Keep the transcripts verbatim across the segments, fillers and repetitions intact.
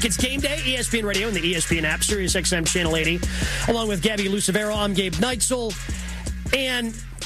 It's game day, E S P N Radio and the E S P N app, Sirius X M Channel eighty, along with Gabby Lucevero. I'm Gabe Neitzel. And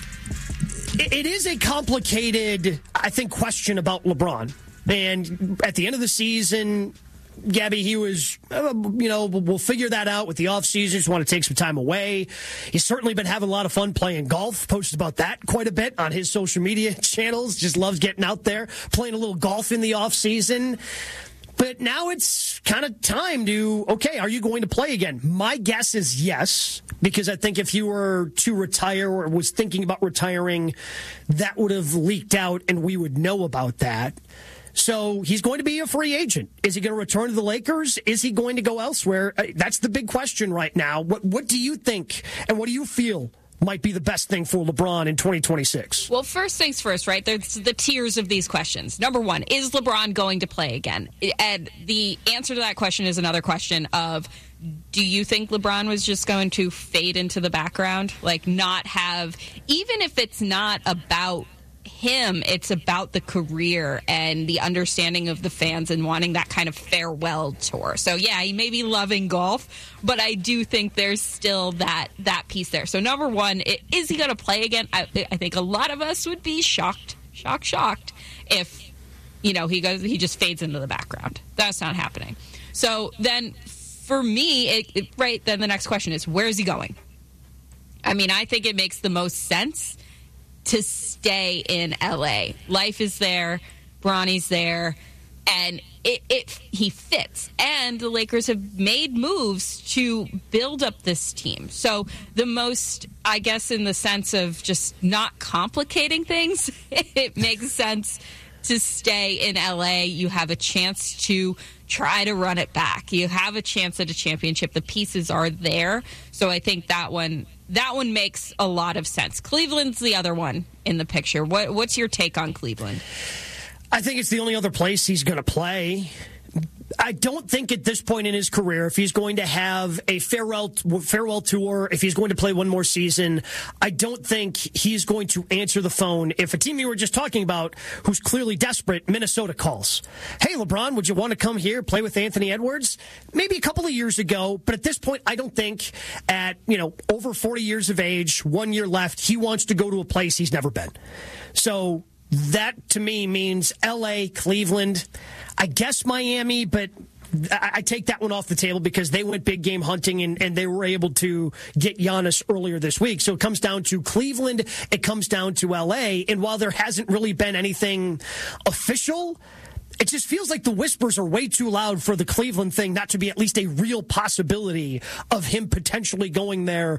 it is a complicated, I think, question about LeBron. And at the end of the season, Gabby, he was, uh, you know, we'll figure that out with the offseason. Just want to take some time away. He's certainly been having a lot of fun playing golf. Posted about that quite a bit on his social media channels. Just loves getting out there, playing a little golf in the offseason. But now it's kind of time to, okay, are you going to play again? My guess is yes, because I think if you were to retire or was thinking about retiring, that would have leaked out and we would know about that. So he's going to be a free agent. Is he going to return to the Lakers? Is he going to go elsewhere? That's the big question right now. What, what do you think and what do you feel might be the best thing for LeBron in twenty twenty-six? Well, first things first, right? There's the tiers of these questions. Number one, is LeBron going to play again? And the answer to that question is another question of, do you think LeBron was just going to fade into the background? Like not have, even if it's not about him, it's about the career and the understanding of the fans and wanting that kind of farewell tour. So yeah, he may be loving golf, but I do think there's still that that piece there. So number one, it, is he going to play again? I, I think a lot of us would be shocked, shocked, shocked if, you know, he goes, he just fades into the background. That's not happening. So then for me, it, it, right, then the next question is, where is he going? I mean, I think it makes the most sense to stay in L A. Life is there, Bronny's there, and it, it he fits. And the Lakers have made moves to build up this team. So the most, I guess, in the sense of just not complicating things, it makes sense to stay in L A. You have a chance to try to run it back. You have a chance at a championship. The pieces are there. So I think that one that one makes a lot of sense. Cleveland's the other one in the picture. What what's your take on Cleveland? I think it's the only other place he's going to play. I don't think at this point in his career, if he's going to have a farewell farewell tour, if he's going to play one more season, I don't think he's going to answer the phone if a team you were just talking about, who's clearly desperate, Minnesota calls. Hey, LeBron, would you want to come here, play with Anthony Edwards? Maybe a couple of years ago, but at this point, I don't think at, you know, over forty years of age, one year left, he wants to go to a place he's never been. So that, to me, means L A, Cleveland, I guess Miami, but I take that one off the table because they went big game hunting and, and they were able to get Giannis earlier this week. So it comes down to Cleveland, it comes down to L A, and while there hasn't really been anything official, it just feels like the whispers are way too loud for the Cleveland thing not to be at least a real possibility of him potentially going there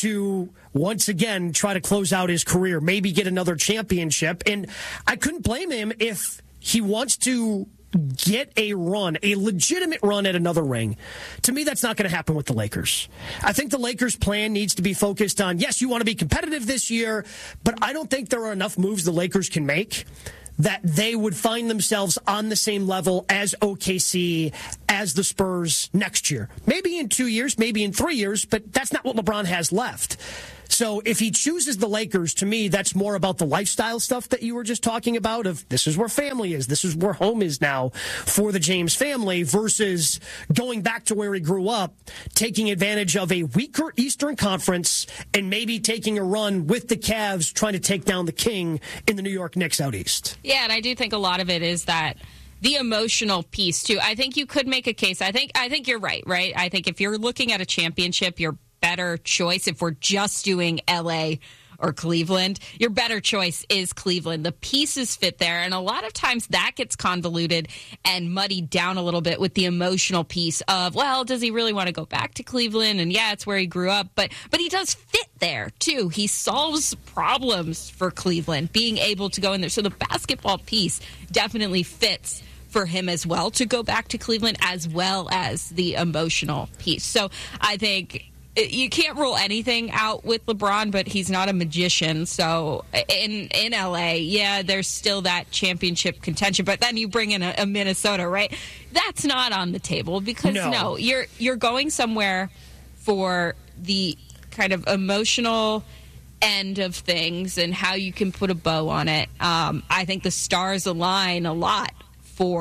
to once again try to close out his career, maybe get another championship. And I couldn't blame him if he wants to get a run, a legitimate run at another ring. To me, that's not going to happen with the Lakers. I think the Lakers' plan needs to be focused on, yes, you want to be competitive this year, but I don't think there are enough moves the Lakers can make that they would find themselves on the same level as O K C, as the Spurs next year. Maybe in two years, maybe in three years, but that's not what LeBron has left. So if he chooses the Lakers, to me, that's more about the lifestyle stuff that you were just talking about of this is where family is, this is where home is now for the James family versus going back to where he grew up, taking advantage of a weaker Eastern Conference and maybe taking a run with the Cavs trying to take down the King in the New York Knicks out east. Yeah, and I do think a lot of it is that the emotional piece, too. I think you could make a case. I think I think you're right, right? I think if you're looking at a championship, you're better choice if we're just doing L A or Cleveland, your better choice is Cleveland. The pieces fit there, and a lot of times that gets convoluted and muddied down a little bit with the emotional piece of, well, does he really want to go back to Cleveland? And yeah, it's where he grew up, but but he does fit there too. He solves problems for Cleveland, being able to go in there. So the basketball piece definitely fits for him as well to go back to Cleveland, as well as the emotional piece. So I think you can't rule anything out with LeBron, but he's not a magician. So in in L A, yeah, there's still that championship contention. But then you bring in a, a Minnesota, right? That's not on the table because no. no, you're you're going somewhere for the kind of emotional end of things and how you can put a bow on it. Um, I think the stars align a lot for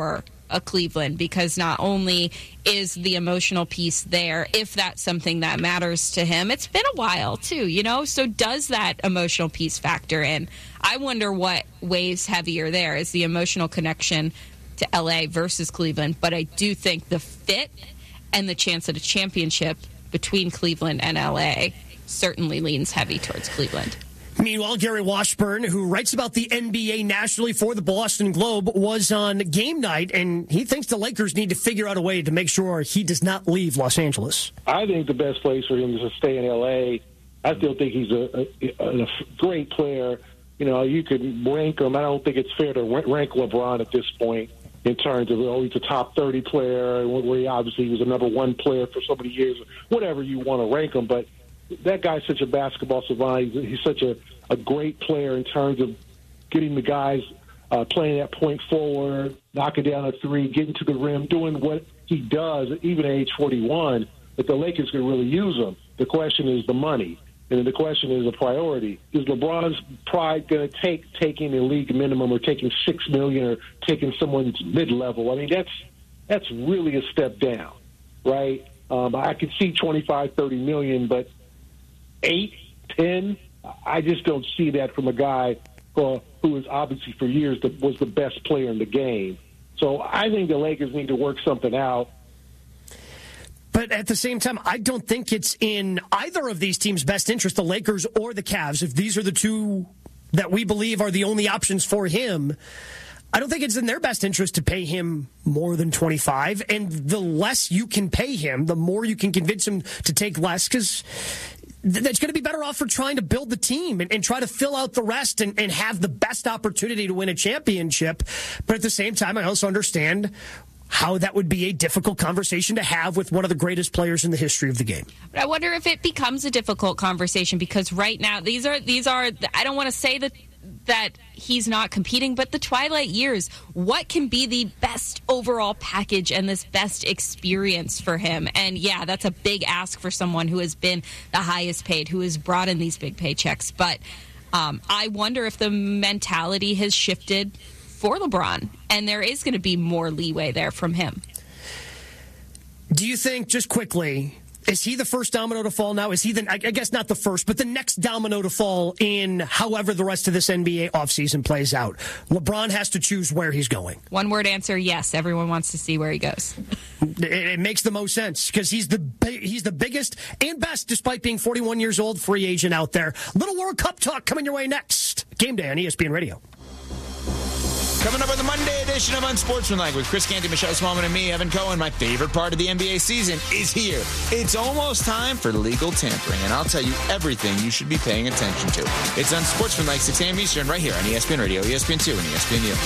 a Cleveland, because not only is the emotional piece there, if that's something that matters to him, it's been a while too, you know, so does that emotional piece factor in? I wonder what weighs heavier there, is the emotional connection to L A versus Cleveland, but I do think the fit and the chance at a championship between Cleveland and L A certainly leans heavy towards Cleveland. Meanwhile, Gary Washburn, who writes about the N B A nationally for the Boston Globe, was on game night, and he thinks the Lakers need to figure out a way to make sure he does not leave Los Angeles. I think the best place for him is to stay in L A. I still think he's a, a, a great player. You know, you could rank him. I don't think it's fair to rank LeBron at this point in terms of, oh, he's a top thirty player, where he obviously was a number one player for so many years, whatever you want to rank him. But that guy's such a basketball savant. He's, he's such a, a great player in terms of getting the guys uh, playing that point forward, knocking down a three, getting to the rim, doing what he does, even at age forty-one, that the Lakers can really use him. The question is the money. And the question is a priority. Is LeBron's pride going to take taking a league minimum, or taking six million dollars, or taking someone's mid-level? I mean, that's that's really a step down, right? Um, I could see twenty-five, thirty million, but eight, ten, I just don't see that from a guy uh, who is obviously for years the, was the best player in the game. So I think the Lakers need to work something out. But at the same time, I don't think it's in either of these teams' best interest, the Lakers or the Cavs, if these are the two that we believe are the only options for him. I don't think it's in their best interest to pay him more than twenty-five. And the less you can pay him, the more you can convince him to take less, because that's going to be better off for trying to build the team and, and try to fill out the rest and, and have the best opportunity to win a championship. But at the same time, I also understand how that would be a difficult conversation to have with one of the greatest players in the history of the game. But I wonder if it becomes a difficult conversation, because right now these are these are I don't want to say that that he's not competing, but the twilight years, what can be the best overall package and this best experience for him? And yeah, that's a big ask for someone who has been the highest paid, who has brought in these big paychecks. But um, I wonder if the mentality has shifted for LeBron, and there is going to be more leeway there from him. Do you think, just quickly, is he the first domino to fall now? Is he the, I guess not the first, but the next domino to fall in however the rest of this N B A offseason plays out? LeBron has to choose where he's going. One word answer, yes. Everyone wants to see where he goes. It, it makes the most sense, because he's the he's the biggest and best, despite being forty-one years old, free agent out there. Little World Cup talk coming your way next. Game Day on E S P N Radio. Coming up on the Monday edition of Unsportsmanlike with Chris Canty, Michelle Smallman, and me, Evan Cohen. My favorite part of the N B A season is here. It's almost time for legal tampering, and I'll tell you everything you should be paying attention to. It's Unsportsmanlike, six a.m. Eastern, right here on E S P N Radio, E S P N two, and E S P N U.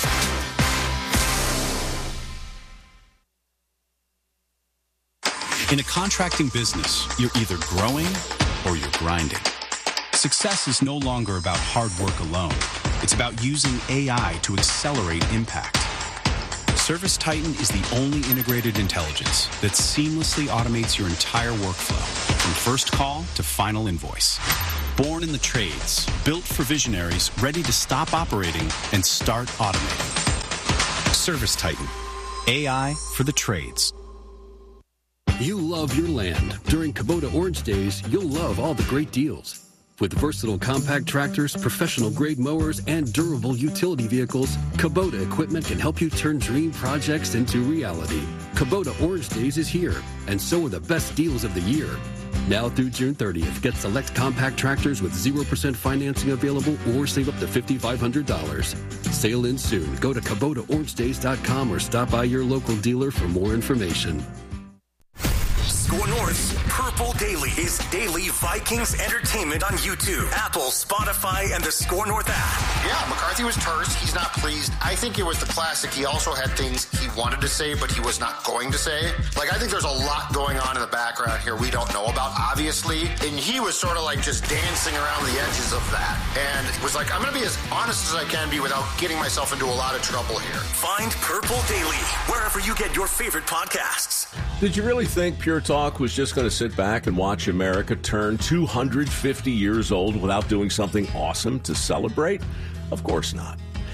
In a contracting business, you're either growing or you're grinding. Success is no longer about hard work alone. It's about using A I to accelerate impact. ServiceTitan is the only integrated intelligence that seamlessly automates your entire workflow, from first call to final invoice. Born in the trades, built for visionaries ready to stop operating and start automating. ServiceTitan, A I for the trades. You love your land. During Kubota Orange Days, you'll love all the great deals. With versatile compact tractors, professional-grade mowers, and durable utility vehicles, Kubota equipment can help you turn dream projects into reality. Kubota Orange Days is here, and so are the best deals of the year. Now through June thirtieth, get select compact tractors with zero percent financing available, or save up to five thousand five hundred dollars. Sale ends soon. Go to Kubota Orange Days dot com or stop by your local dealer for more information. Score North's Purple Daily is daily Vikings entertainment on YouTube, Apple, Spotify, and the Score North app. Yeah, McCarthy was terse. He's not pleased. I think it was the classic. He also had things he wanted to say, but he was not going to say. Like, I think there's a lot going on in the background here we don't know about, obviously. And he was sort of like just dancing around the edges of that. And was like, I'm going to be as honest as I can be without getting myself into a lot of trouble here. Find Purple Daily wherever you get your favorite podcasts. Did you really think Pure Talk was just going to sit back and watch America turn two hundred fifty years old without doing something awesome to celebrate? Of course not.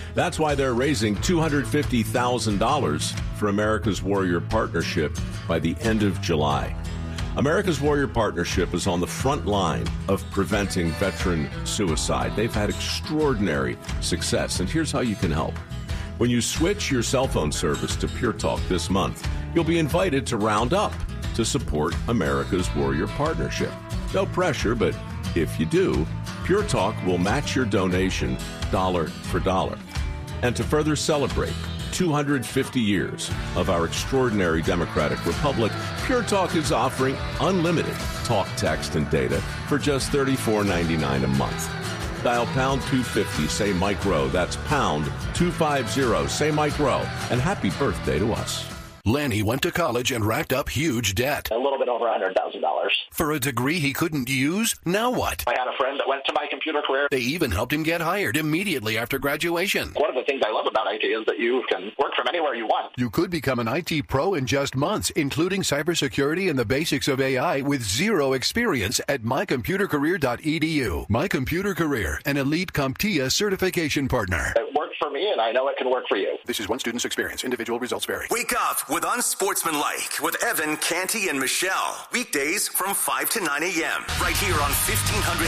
That's why they're raising two hundred fifty thousand dollars for America's Warrior Partnership by the end of July. America's Warrior Partnership is on the front line of preventing veteran suicide. They've had extraordinary success, and here's how you can help. When you switch your cell phone service to Pure Talk this month, you'll be invited to round up to support America's Warrior Partnership. No pressure, but if you do, Pure Talk will match your donation dollar for dollar. And to further celebrate two hundred fifty years of our extraordinary democratic republic, Pure Talk is offering unlimited talk, text, and data for just thirty-four ninety-nine a month. Dial pound two fifty, say Mike Rowe. That's pound two fifty, say Mike Rowe. And happy birthday to us. Lanny went to college and racked up huge debt. A little bit over one hundred thousand dollars. For a degree he couldn't use? Now what? I had a friend that went to My Computer Career. They even helped him get hired immediately after graduation. One of the things I love about I T is that you can work from anywhere you want. You could become an I T pro in just months, including cybersecurity and the basics of A I with zero experience at my computer career dot e d u. My Computer Career, an elite CompTIA certification partner. It worked for me, and I know it can work for you. This is one student's experience. Individual results vary. Wake up with Unsportsmanlike with Evan, Canty, and Michelle. Weekdays from five to nine a.m. right here on fifteen hundred